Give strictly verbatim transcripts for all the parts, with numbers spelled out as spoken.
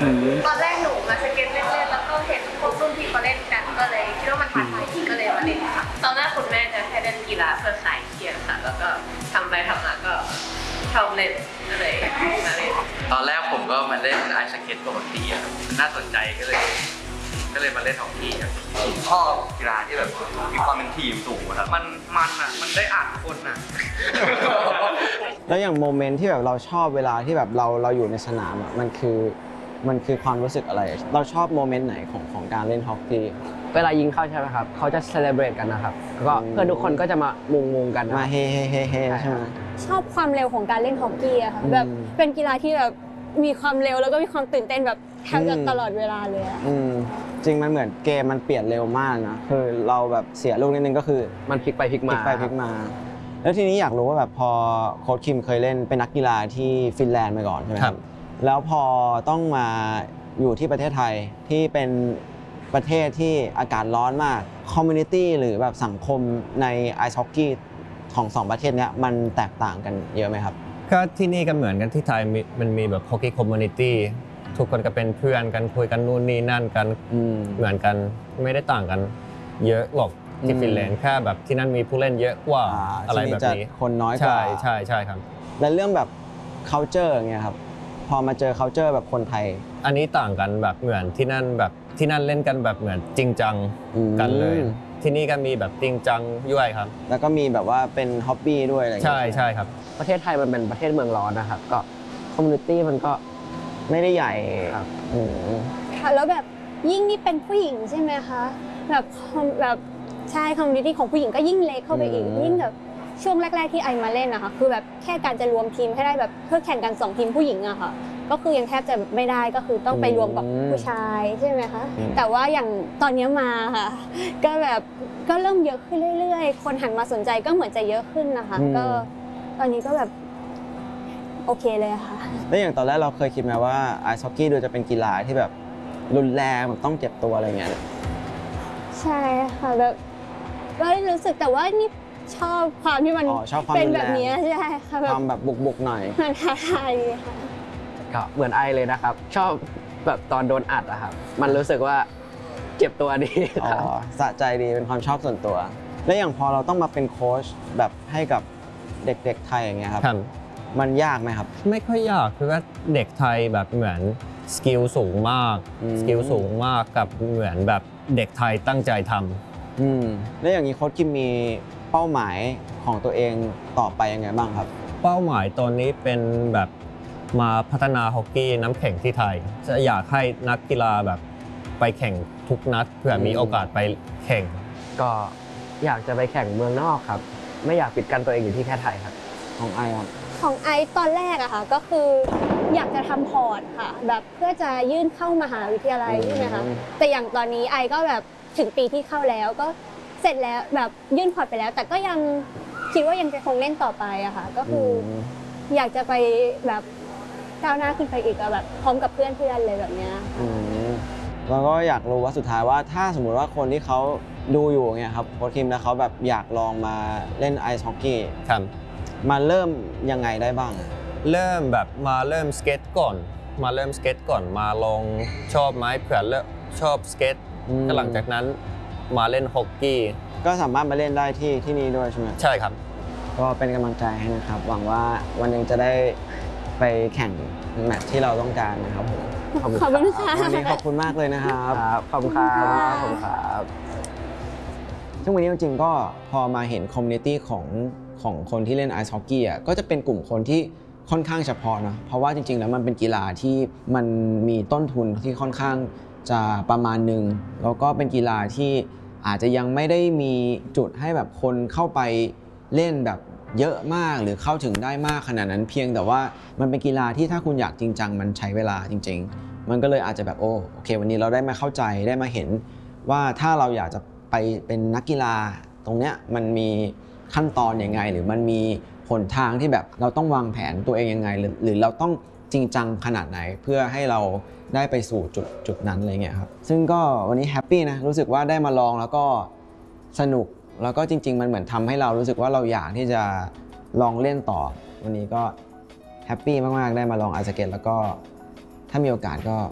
ตอนแรกหนูมาสเก็ตเล่นๆแล้วก็เห็นพวกรุ่นพี่เขาเล่นกันก็เลยคิดว่ามันท้าทายดีก็เลยมาเล่นค่ะตอนแรกคุณแม่จะให้เล่นกีฬาเพื่อคลายเครียดค่ะแล้วก็ทำไปทำมาก็ชอบเล่นก็เลยมาเล่นตอนแรกผมก็มาเล่นไอซ์สเก็ตปกติครับน่าสนใจก็เลยก็เลยมาเล่นฮอกกี้ครับผมชอบกีฬาที่แบบมีความเป็นทีมสูงครับมันมันอ่ะมันได้อ่านคนอ่ะแล้วอย่างโมเมนต์ที่แบบเราชอบเวลาที่แบบเราเราอยู่ในสนามอ่ะมันคือมันคือความรู้สึกอะไรเราชอบโมเมนต์ไหนของของการเล่นฮอกกี้เวลายิงเข้าใช่ไหมครับเขาจะเซเลบรตกันนะครับแล้วก็เพื่อนทุกคนก็จะมามุงมุงกันมาเฮ่เฮ่เฮ่เฮ่ใช่ไหมชอบความเร็วของการเล่นฮอกกี้อะค่ะแบบเป็นกีฬาที่แบบมีความเร็วแล้วก็มีความตื่นเต้นแบบแทบจะตลอดเวลาเลยอะจริงมันเหมือนเกมมันเปลี่ยนเร็วมากนะคือเราแบบเสียลูกนิดนึงก็คือมันพลิกไปพลิกมาพลิกไปพลิกมาแล้วทีนี้อยากรู้ว่าแบบพอโค้ชคิมเคยเล่นเป็นนักกีฬาที่ฟินแลนด์มาก่อนใช่ไหมครับแล้วพอต้องมาอยู่ที่ประเทศไทยที่เป็นประเทศที่อากาศร้อนมากคอมมูนิตี้หรือแบบสังคมในไอซ์ฮอกกี้ของสองประเทศนี้มันแตกต่างกันเยอะไหมครับก็ที่นี่ก็เหมือนกันที่ไทยมันมีแบบฮอกกี้คอมมูนิตี้ทุกคนก็เป็นเพื่อนกันคุยกันนู่นนี่นั่นกันเหมือนกันไม่ได้ต่างกันเยอะหรอกที่ฟินแลนด์แค่แบบที่นั่นมีผู้เล่นเยอะกว่าอะไรแบบนี้คนน้อยกว่าใช่ใช่ใช่ครับและเรื่องแบบ culture เงี้ยครับพอมาเจอ culture แบบคนไทยอันนี้ต่างกันแบบเหมือนที่นั่นแบบที่นั่นเล่นกันแบบเหมือนจริงจังกันเลยที่นี่ก็มีแบบจริงจังด้วยครับแล้วก็มีแบบว่าเป็นฮ็อบบี้ด้วยอะไรอย่างเงี้ยใช่ใช่ครับประเทศไทยมันเป็นประเทศเมืองร้อนนะครับก็คอมมูนิตี้มันก็ไม่ได้ใหญ่ครับค่ะแล้วแบบยิ่งนี่เป็นผู้หญิงใช่ไหมคะแบบแบบใช่คอมมูนิตี้ของผู้หญิงก็ยิ่งเล็กเข้าไปอีกยิ่งแบบช่วงแรกๆที่ไอมาเล่นนะคะคือแบบแค่การจะรวมทีมให้ได้แบบเพื่อแข่งกันสองทีมผู้หญิงอะค่ะก็คือยังแทบจะไม่ได้ก็คือต้องไปรวมกับผู้ชายใช่ไหมคะแต่ว่าอย่างตอนนี้มาค่ะก็แบบก็เริ่มเยอะขึ้นเรื่อยๆคนหันมาสนใจก็เหมือนจะเยอะขึ้นนะคะก็ตอนนี้ก็แบบโอเคเลยค่ะแล้วอย่างตอนแรกเราเคยคิดไหมว่าไอซ์ฮอกกี้ดูจะเป็นกีฬาที่แบบรุนแรงแบบต้องเจ็บตัวอะไรเงี้ยใช่ค่ะแบบก็รู้สึกแต่ว่านี่ชอบความที่มันเป็นแบบนี้ใช่ค่ะความแบบบุกๆหน่อยมันท้าทายค่ะก็เหมือนไอเลยนะครับชอบแบบตอนโดนอัดอะครับมันรู้สึกว่าเจ็บตัวดีอ๋อสะใจดีเป็นความชอบส่วนตัวแล้วอย่างพอเราต้องมาเป็นโค้ชแบบให้กับเด็กๆไทยอย่างเงี้ยครับมันยากไหมครับไม่ค่อยยากคือว่าเด็กไทยแบบเหมือนสกิลสูงมากสกิลสูงมากกับเหมือนแบบเด็กไทยตั้งใจทำอืมแล้วอย่างนี้โค้ชคิมมีเป้าหมายของตัวเองต่อไปยังไงบ้างครับเป้าหมายตอนนี้เป็นแบบมาพัฒนาฮอกกี้น้ำแข็งที่ไทยจะอยากให้นักกีฬาแบบไปแข่งทุกนัดเพื่อมีโอกาสไปแข่งก็อยากจะไปแข่งเมืองนอกครับไม่อยากปิดกั้นตัวเองอยู่ที่แค่ไทยครับของไอครับของไอตอนแรกอะค่ะก็คืออยากจะทำพอร์ตค่ะแบบเพื่อจะยื่นเข้ามหาวิทยาลัยใช่ไหมคะแต่อย่างตอนนี้ไอก็แบบถึงปีที่เข้าแล้วก็เสร็จแล้วแบบยื่นพอร์ตไปแล้วแต่ก็ยังคิดว่ายังจะคงเล่นต่อไปอะค่ะก็คืออยากจะไปแบบก้าวหน้าขึ้นไปอีกแบบพร้อมกับเพื่อนๆเลยแบบนี้แล้วก็อยากรู้ว่าสุดท้ายว่าถ้าสมมุติว่าคนที่เขาดูอยู่เนี่ยครับโค้ชคิมแล้วเขาแบบอยากลองมาเล่นไอซ์ฮอกกี้มาเริ่มยังไงได้บ้างเริ่มแบบมาเริ่มสเก็ตก่อนมาเริ่มสเก็ตก่อนมาลองชอบไหมเผื่อเลิกชอบสเก็ตก็หลังจากนั้นมาเล่นฮอกกี้ก็สามารถมาเล่นได้ที่ที่นี่ด้วยใช่ไหมใช่ครับก็เป็นกำลังใจให้นะครับหวังว่าวันหนึ่งจะได้ไปแข่งแมตช์ที่เราต้องการนะครับผมขอบคุณค่ะวันนี้ขอบคุณมากเลยนะครับขอบคุณครับขอบคุณครับซึ่งวันนี้จริงๆก็พอมาเห็นคอมมูนิตี้ของของคนที่เล่นไอซ์ฮอกกี้อ่ะก็จะเป็นกลุ่มคนที่ค่อนข้างเฉพาะนะเพราะว่าจริงๆแล้วมันเป็นกีฬาที่มันมีต้นทุนที่ค่อนข้างจะประมาณหนึ่งแล้วก็เป็นกีฬาที่อาจจะยังไม่ได้มีจุดให้แบบคนเข้าไปเล่นแบบเยอะมากหรือเข้าถึงได้มากขนาดนั้นเพียงแต่ว่ามันเป็นกีฬาที่ถ้าคุณอยากจริงจังมันใช้เวลาจริงๆมันก็เลยอาจจะแบบโอ้โอเควันนี้เราได้มาเข้าใจได้มาเห็นว่าถ้าเราอยากจะไปเป็นนักกีฬาตรงเนี้ยมันมีขั้นตอนยังไงหรือมันมีหนทางที่แบบเราต้องวางแผนตัวเองยังไงหรือหรือเราต้องจริงจังขนาดไหนเพื่อให้เราได้ไปสู่จุดจุดนั้นอะไรเงี้ยครับซึ่งก็วันนี้แฮปปี้นะรู้สึกว่าได้มาลองแล้วก็สนุกแล้วก็จริงๆมันเหมือนทำให้เรารู้สึกว่าเราอยากที่จะลองเล่นต่อวันนี้ก็แฮปปี้มากๆได้มาลองไอซ์สเก็ตแล้วก็ถ้ามีโอกาสก็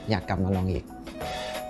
อยากกลับมาลองอีก